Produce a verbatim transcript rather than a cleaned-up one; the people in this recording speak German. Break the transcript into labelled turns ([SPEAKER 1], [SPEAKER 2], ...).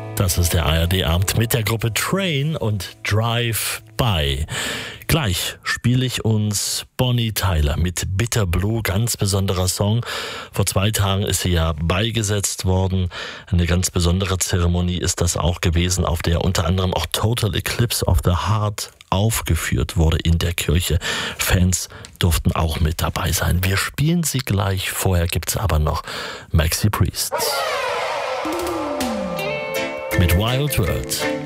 [SPEAKER 1] Das ist der A R D-Abend mit der Gruppe Train und Drive By. Gleich spiele ich uns Bonnie Tyler mit Bitter Blue, ganz besonderer Song. Vor zwei Tagen ist sie ja beigesetzt worden. Eine ganz besondere Zeremonie ist das auch gewesen, auf der unter anderem auch Total Eclipse of the Heart aufgeführt wurde in der Kirche. Fans durften auch mit dabei sein. Wir spielen sie gleich, vorher gibt's aber noch Maxi Priest mit Wild World.